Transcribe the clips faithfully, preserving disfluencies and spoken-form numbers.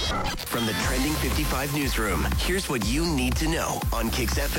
From the Trending fifty-five newsroom, here's what you need to know on Kix F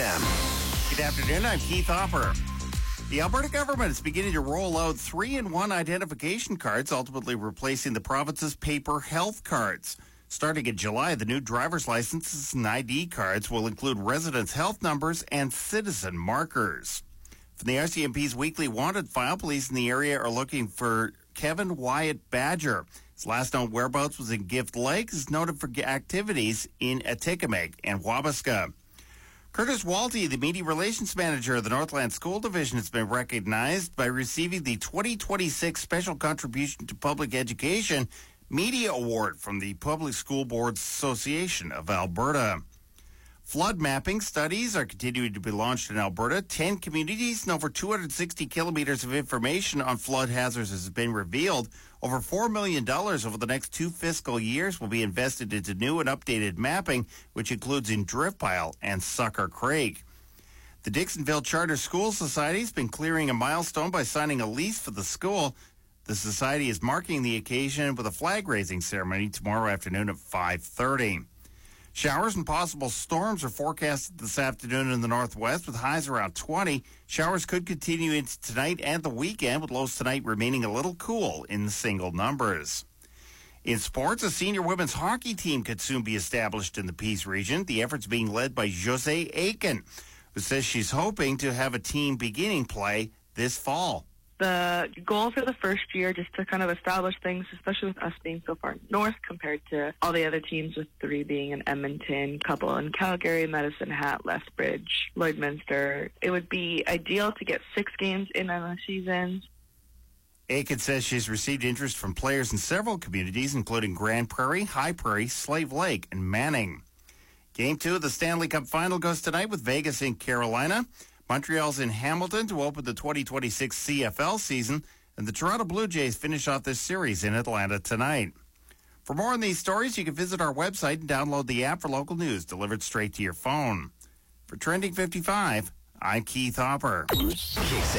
M. Good afternoon, I'm Keith Hopper. The Alberta government is beginning to roll out three-in-one identification cards, ultimately replacing the province's paper health cards. Starting in July, the new driver's licenses and I D cards will include residents' health numbers and citizen markers. From the R C M P's weekly wanted file, police in the area are looking for Kevin Wyatt Badger. His last known whereabouts was in Gift Lake. He's noted for activities in Atikamekw and Wabasca. Curtis Walty, the Media Relations Manager of the Northland School Division, has been recognized by receiving the twenty twenty-six Special Contribution to Public Education Media Award from the Public School Boards Association of Alberta. Flood mapping studies are continuing to be launched in Alberta. Ten communities and over two hundred sixty kilometers of information on flood hazards has been revealed. Over four million dollars over the next two fiscal years will be invested into new and updated mapping, which includes in Driftpile and Sucker Creek. The Dixonville Charter School Society has been clearing a milestone by signing a lease for the school. The society is marking the occasion with a flag-raising ceremony tomorrow afternoon at five thirty. Showers and possible storms are forecasted this afternoon in the northwest with highs around twenty. Showers could continue into tonight and the weekend, with lows tonight remaining a little cool in the single numbers. In sports, a senior women's hockey team could soon be established in the Peace region. The effort's being led by Jose Aiken, who says she's hoping to have a team beginning play this fall. The goal for the first year, just to kind of establish things, especially with us being so far north compared to all the other teams, with three being in Edmonton, couple in Calgary, Medicine Hat, Lethbridge, Lloydminster. It would be ideal to get six games in on the season. Aiken says she's received interest from players in several communities, including Grand Prairie, High Prairie, Slave Lake, and Manning. Game two of the Stanley Cup Final goes tonight with Vegas in Carolina. Montreal's in Hamilton to open the twenty twenty-six C F L season, and the Toronto Blue Jays finish off this series in Atlanta tonight. For more on these stories, you can visit our website and download the app for local news delivered straight to your phone. For Trending fifty-five, I'm Keith Hopper. Kix